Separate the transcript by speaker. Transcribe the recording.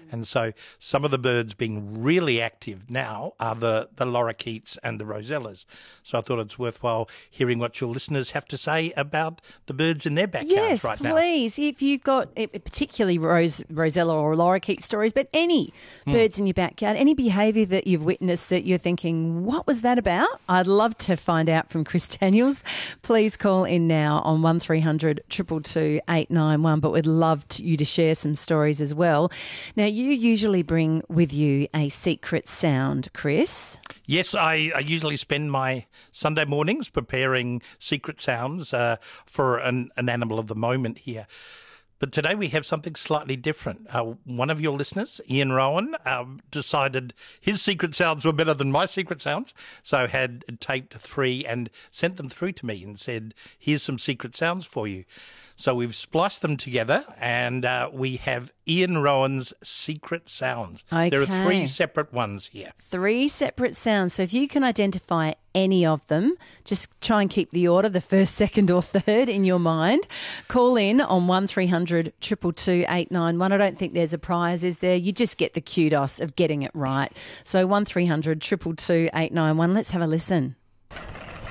Speaker 1: And so some of the birds being really active now are the lorikeets and the rosellas. So I thought it's worthwhile hearing what your listeners have to say about the birds in their backyards right now.
Speaker 2: Yes, please. If you've got particularly rosella or lorikeet stories, but any birds in your backyard, any behaviour that you've witnessed that you're thinking, what was that about? I'd love to find out from Chris Daniels. Please call in now on 1300 222 891, but we'd love you to share some stories as well. Now, you usually bring with you a secret sound, Chris.
Speaker 1: Yes, I usually spend my Sunday mornings preparing secret sounds for an animal of the moment here. But today we have something slightly different. One of your listeners, Ian Rowan, decided his secret sounds were better than my secret sounds, so had taped 3 and sent them through to me and said, here's some secret sounds for you. So we've spliced them together and we have Ian Rowan's secret sounds.
Speaker 2: Okay.
Speaker 1: There are 3 separate ones here.
Speaker 2: 3 separate sounds. So if you can identify any of them, just try and keep the order, the first, second or third in your mind. Call in on 1300 222 891. I don't think there's a prize, is there? You just get the kudos of getting it right. So 1300 222 891. Let's have a listen.